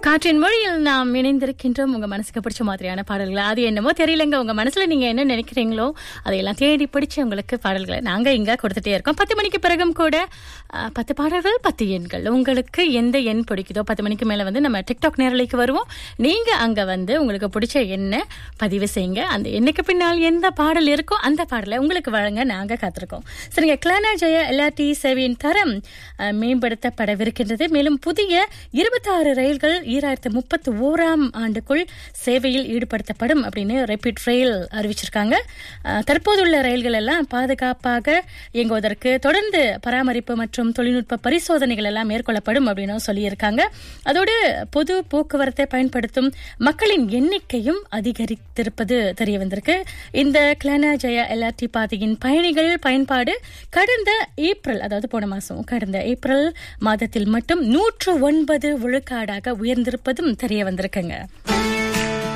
காற்றின் மொழியில் நாம் இணைந்திருக்கின்றோம். உங்க மனசுக்கு பிடிச்ச மாதிரியான பாடல்கள் அது என்னமோ தெரியலங்க. உங்க மனசுல நீங்க என்ன நினைக்கிறீங்களோ அதையெல்லாம் தேடி பிடிச்சு உங்களுக்கு பாடல்களை நாங்க இங்க கொடுத்துட்டே இருக்கோம். 10 மணிக்கு பிறகும் கூட 10 பாடல்கள் 10 எண்கள். உங்களுக்கு எந்த எண் பிடிக்குதோ 10 மணிக்கு மேல நம்ம டிக்டாக் நேரலைக்கு வருவோம். நீங்க அங்க உங்களுக்கு பிடிச்ச எண்ணை பதிவு செய்யுங்க. அந்த எண்ணுக்கு பின்னால் எந்த பாடல் இருக்கோ அந்த பாடலை உங்களுக்கு வழங்க நாங்க காத்திருக்கோம். சரிங்க. கிளானா ஜெயா எல்ஆர்டி சேவையின் தரம் மேம்படுத்தப்படவிருக்கின்றது. மேலும் புதிய 26 ரயில்கள் 2031ஆம் ஆண்டுக்குள் சேவையில் ஈடுபடுத்தப்படும் அப்படின்னு ரேபிட் ரயில் அறிவிச்சிருக்காங்க. தற்போதுள்ள ரயில்கள் எல்லாம் பாதுகாப்பாக இயங்குவதற்கு தொடர்ந்து பராமரிப்பு மற்றும் தொழில்நுட்ப பரிசோதனைகள் எல்லாம் மேற்கொள்ளப்படும் அப்படின்னு சொல்லியிருக்காங்க. அதோடு பொது போக்குவரத்தை பயன்படுத்தும் மக்களின் எண்ணிக்கையும் அதிகரித்திருப்பது தெரிய வந்திருக்கு. இந்த கிளானா ஜெயா எல்ஆர்டி பாதையின் பயணிகள் பயன்பாடு கடந்த ஏப்ரல், அதாவது போன மாசம் கடந்த ஏப்ரல் மாதத்தில் மட்டும் 109 விழுக்காடாக உயர்ந்திருப்பதும் தெரிய வந்திருக்குங்க.